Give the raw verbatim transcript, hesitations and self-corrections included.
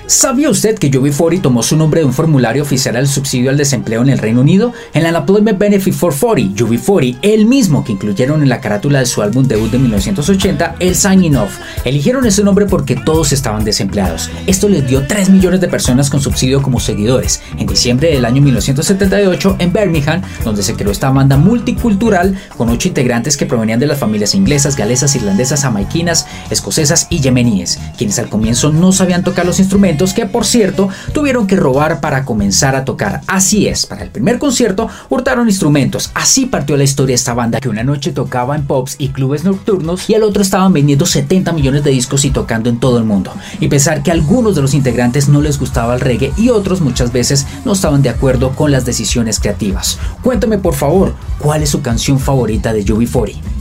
¿Sabía usted que U B cuarenta tomó su nombre de un formulario oficial al subsidio al desempleo en el Reino Unido? En el Unemployment Benefit for cuarenta, U B cuarenta, el mismo que incluyeron en la carátula de su álbum debut de mil novecientos ochenta, el Signing Off. Eligieron ese nombre porque todos estaban desempleados. Esto les dio tres millones de personas con subsidio como seguidores. En diciembre del año mil novecientos setenta y ocho, en Birmingham, donde se creó esta banda multicultural con ocho integrantes que provenían de las familias inglesas, galesas, irlandesas, jamaiquinas, escocesas y yemeníes, quienes al comienzo no sabían tocar los instrumentos que, por cierto, tuvieron que robar para comenzar a tocar. Así es, para el primer concierto hurtaron instrumentos. Así partió la historia de esta banda, que una noche tocaba en pubs y clubes nocturnos y al otro estaban vendiendo setenta millones de discos y tocando en todo el mundo. Y pensar que a algunos de los integrantes no les gustaba el reggae y otros muchas veces no estaban de acuerdo con las decisiones creativas. Cuéntame por favor, ¿cuál es su canción favorita de U B cuarenta?